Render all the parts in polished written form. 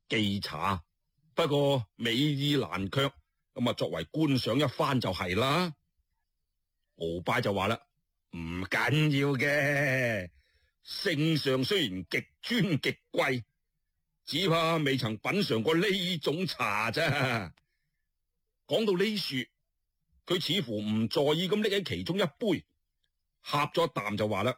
忌茶，不過美意難卻，咁啊作為觀賞一番就係啦。鰲拜就話啦，唔緊要嘅，聖上雖然極尊極貴，只怕未曾品嘗過呢種茶啫。講到呢處，佢似乎唔在意咁拎起其中一杯，呷咗一啖就話啦，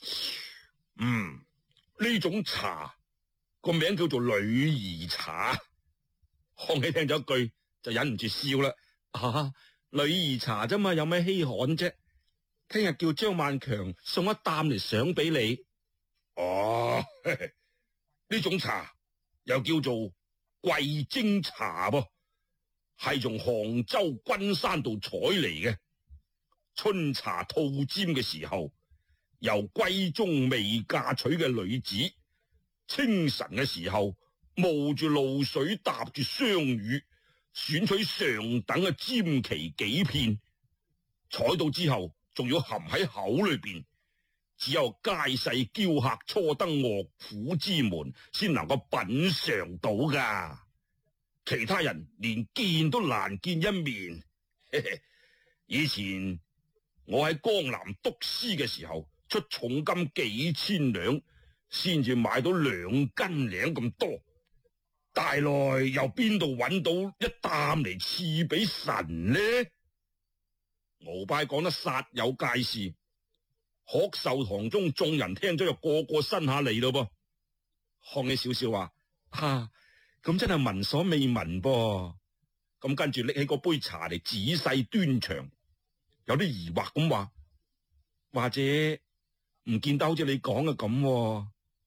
呢種茶個名叫做女兒茶。康熙聽咗一句就忍唔住笑啦，女兒茶啫嘛，有咩稀罕啫？聽日叫張萬強送一擔嚟賞俾你。哦，呢種茶又叫做貴精茶噃，係從杭州君山度採嚟嘅。春茶吐尖嘅時候，由閨中未嫁娶嘅女子，清晨嘅時候冒住露水搭住雙羽，選取上等嘅尖旗幾片，採到之後仲要含喺口裏邊，只有佳婿嬌客初登樂府之門先能夠品嘗到噶，其他人連見都難見一面。以前我喺江南督師嘅時候，出重金幾千兩，先至買到2斤兩咁多，大內又邊度揾到一擔嚟賜俾神呢？鰲拜講得煞有介事，學壽堂中眾人聽咗就個個伸下嚟咯噃。康熙笑笑話：咁真係聞所未聞噃。咁跟住拎起個杯茶嚟仔細端詳，有啲疑惑咁話：或者唔見得好似你講嘅咁。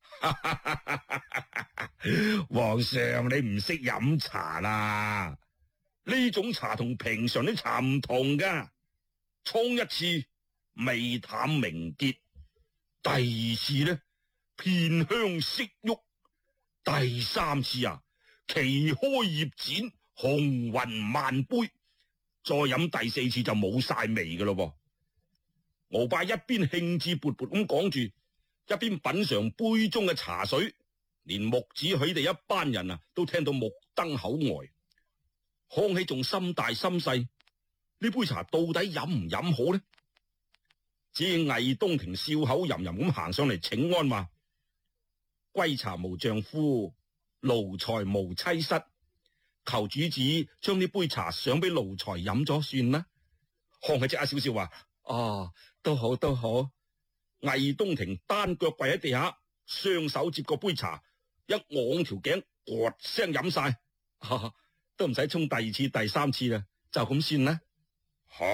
皇上，你唔識飲茶啦，呢種茶同平常啲茶唔同噶。沖一次味淡明潔，第二次呢片香色郁，第三次啊旗開葉展，紅雲萬杯，再飲第四次就冇晒味噶咯。鰲拜一邊興致勃勃咁講住，一邊品嘗杯中嘅茶水，連木子佢哋一班人啊都聽到目瞪口呆。康熙仲心大心細，呢杯茶到底飲唔飲好呢？只見魏東亭笑口吟吟咁行上嚟請安話：歸茶無丈夫，奴才無妻室，求主子將呢杯茶賞俾奴才飲咗算啦。康熙即刻笑笑話：都好都好。魏東亭單腳跪喺地下，雙手接過杯茶，一昂條頸，咕聲飲晒，都唔使沖第二次第三次啦，就咁算啦。好，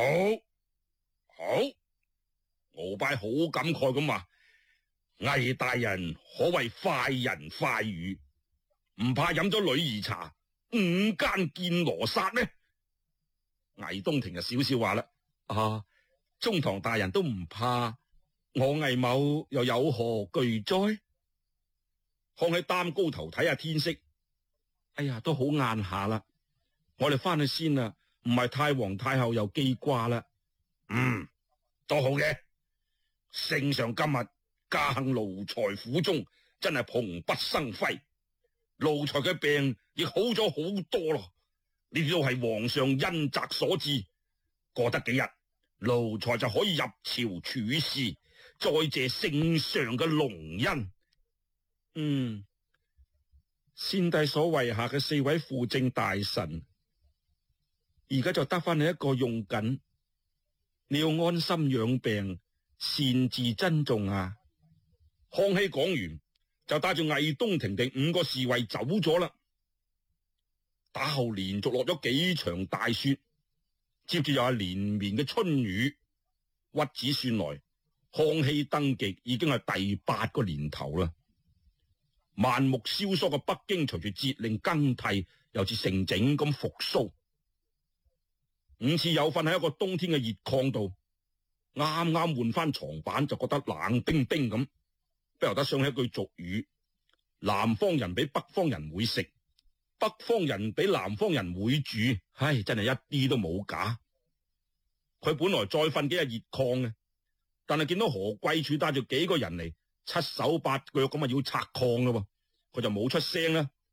鰲拜好感慨咁話：魏大人可謂快人快語，唔怕飲咗女兒茶5間見羅剎咩？魏東亭就笑笑話啦：中堂大人都唔怕，我魏某又有何懼哉？康熙擔高頭睇下天色，哎呀，都好晏下啦，我哋翻去先啦，唔係太皇太后又記掛啦。都好嘅。聖上今日駕幸奴才府中，真係蓬蓽生輝，奴才嘅病亦好咗好多咯。呢啲都係皇上恩澤所致，過得幾日，奴才就可以入朝處事，再謝聖上嘅隆恩。先帝所遺下嘅4位輔政大臣，而家就得翻你一個用緊，你要安心養病，擅自珍重啊！康熙講完就帶住魏東亭定5個侍衛走咗啦。打後連續落咗幾場大雪，接住又係連綿嘅春雨，屈指算來，康熙登基已經係第8個年頭啦。萬木蕭疏嘅北京隨住節令更替，又似成整咁復蘇。5次有瞓喺一個冬天嘅熱炕度，啱啱換翻床板就覺得冷冰冰咁，不由得想起一句俗語：南方人比北方人會食，北方人比南方人會住。唉，真係一啲都冇假。佢本來再瞓幾日熱炕嘅，但係見到何貴柱帶住幾個人嚟，7手8腳咁啊要拆炕咯，佢就冇出聲啦，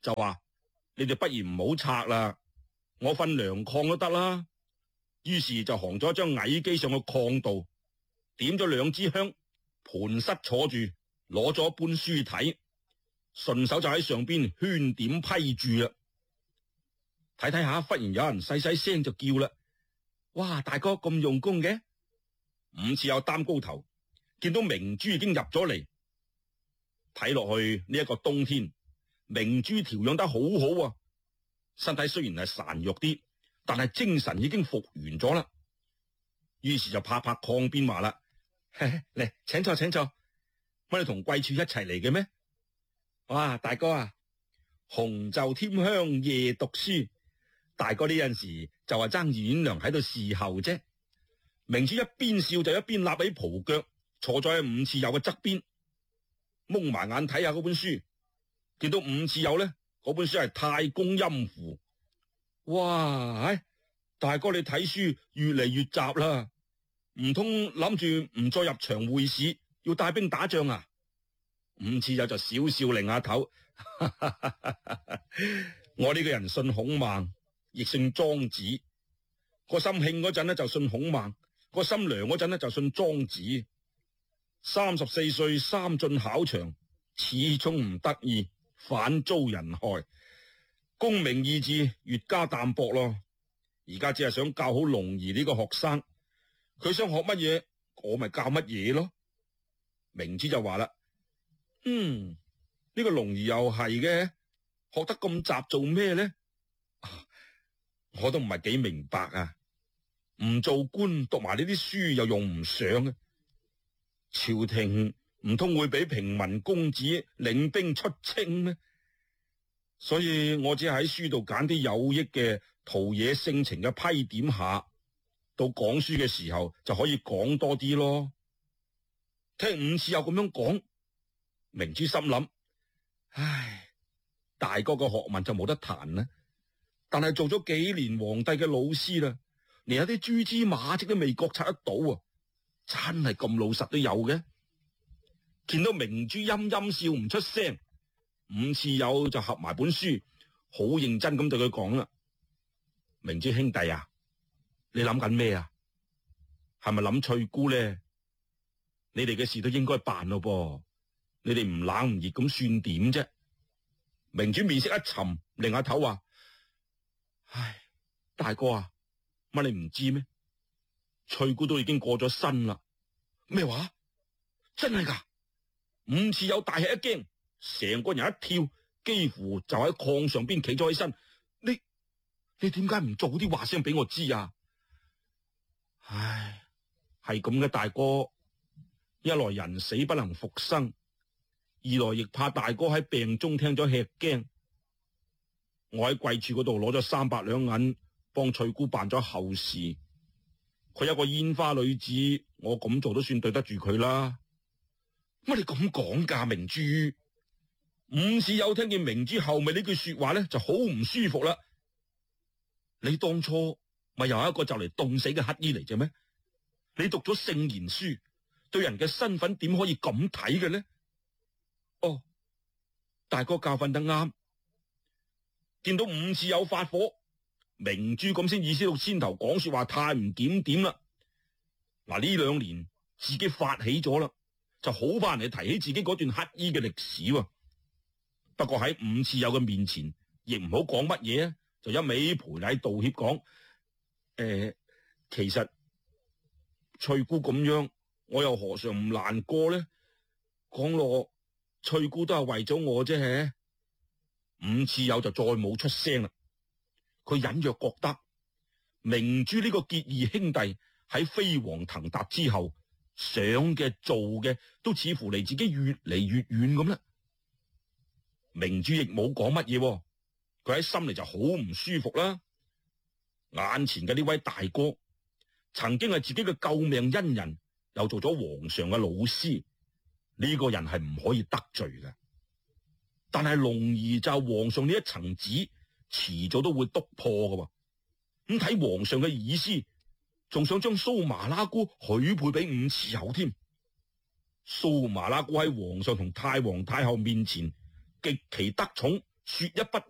就話：你哋不如唔好拆啦，我瞓涼炕都得啦。於是就行咗一張矮機上個炕度，點咗2支香，盤膝坐住，攞咗一本書睇，順手就喺上邊圈點批注啦。睇睇下，忽然有人細細聲就叫啦：哇，大哥咁用功嘅！伍次友擔高頭，見到明珠已經入咗嚟，睇落去呢一個冬天，明珠調養得好好啊，身體雖然係孱弱啲，但係精神已經復原咗啦。於是就拍拍炕邊話啦：嚟，請坐請坐，乜你同貴處一齊嚟嘅咩？哇，大哥啊，紅袖添香夜讀書，大哥呢陣時就話爭阮娘喺度侍候啫。明珠一邊笑就一邊立起蒲腳，坐咗喺伍次友嘅側邊，蒙埋眼睇下嗰本書，見到伍次友呢，嗰本書係《太公陰符》。哇，大哥你睇書越嚟越雜啦，唔通諗住唔再入場會試，要帶兵打仗啊？伍次友就笑笑擰下頭，我呢個人信孔孟，亦信莊子。個心興嗰陣呢就信孔孟，個心涼嗰陣呢就信莊子。34歲三進考場，始終唔得意，反遭人害。功名二字越加淡薄咯。而家只係想教好龍兒呢個學生，佢想學乜嘢，我咪教乜嘢咯。明珠就話啦：呢個龍兒又係嘅，學得咁雜做咩呢？我都唔係幾明白啊！唔做官讀埋呢啲書又用唔上嘅，朝廷唔通會俾平民公子領兵出征咩？所以我只係喺書度揀啲有益嘅陶冶性情嘅批點下，到講書嘅時候就可以講多啲咯。聽伍次友咁樣講，明珠心諗：唉，大哥嘅學問就冇得彈啦。但係做咗幾年皇帝嘅老師啦，連有啲蛛絲馬跡都未覺察得到啊！真係咁老實都有嘅。見到明珠陰陰笑唔出聲，伍次友就合埋本書，好認真咁對佢講啦：明珠兄弟啊，你諗緊咩啊？係咪諗翠姑咧？你哋嘅事都應該辦咯噃，你哋唔冷唔熱咁算點啫？明珠面色一沉，擰下頭話：唉，大哥啊，乜你唔知咩？翠姑都已經過咗身啦。咩話？真係噶？伍次友大吃一驚，成個人一跳，幾乎就喺炕上邊企咗起身。你點解唔早啲話聲俾我知啊？唉，係咁嘅，大哥。一來人死不能復生，二來亦怕大哥喺病中聽咗吃驚。我喺貴處嗰度攞咗300兩銀，幫翠姑辦咗後事。佢有個煙花女子，我咁做都算對得住佢啦。乜你咁講噶，明珠？伍次友聽見明珠後尾呢句說話咧，就好唔舒服啦。你當初咪又係一個就嚟凍死嘅乞衣嚟啫咩？你讀咗聖賢書，對人嘅身份點可以咁睇嘅呢？哦，大哥教訓得啱。見到伍次友發火，明珠咁先意識到先頭講說話太唔檢點啦。嗱，呢2年自己發起咗啦，就好怕人哋提起自己嗰段乞衣嘅歷史喎。不過喺伍次友嘅面前，亦唔好講乜嘢啊，就一味賠禮道歉講：其實翠姑咁樣，我又何嘗唔難過呢？講落翠姑都係為咗我啫。伍次友就再冇出聲啦。佢隱約覺得明珠呢個結義兄弟喺飛黃騰達之後，想嘅做嘅都似乎離自己越嚟越遠咁啦。明珠亦冇講乜嘢，佢喺心裏就好唔舒服啦。眼前嘅呢位大哥，曾經係自己嘅救命恩人，又做咗皇上嘅老師，呢個人係唔可以得罪嘅。但係龍兒就係皇上呢一層紙，遲早都會督破㗎。咁睇皇上嘅意思，仲想將蘇麻拉姑許配俾伍次友添。蘇麻拉姑喺皇上同太皇太后面前極其得寵， 說一不